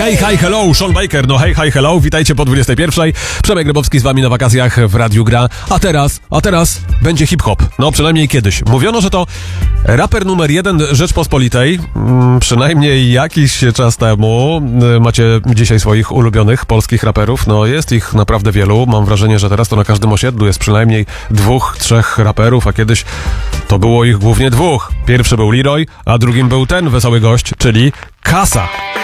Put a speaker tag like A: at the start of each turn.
A: Hej, hi, hello, Sean Baker, no hej, hi, hello, witajcie po 21. Przemek Grybowski z wami na wakacjach w Radiu Gra, a teraz będzie hip-hop, no przynajmniej kiedyś. Mówiono, że to raper numer 1 Rzeczpospolitej, przynajmniej jakiś czas temu. Macie dzisiaj swoich ulubionych polskich raperów, no jest ich naprawdę wielu, mam wrażenie, że teraz to na każdym osiedlu jest przynajmniej 2-3 raperów, a kiedyś to było ich głównie 2. Pierwszy był Leroy, a drugim był ten wesoły gość, czyli Kasa.